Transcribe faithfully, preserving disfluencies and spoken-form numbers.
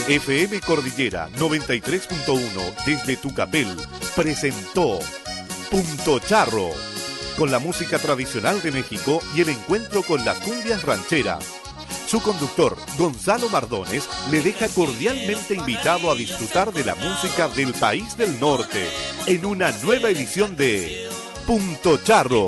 F M Cordillera noventa y tres punto uno desde Tucapel presentó Punto Charro, con la música tradicional de México y el encuentro con las cumbias rancheras. Su conductor, Gonzalo Mardones, le deja cordialmente invitado a disfrutar de la música del país del norte en una nueva edición de Punto Charro.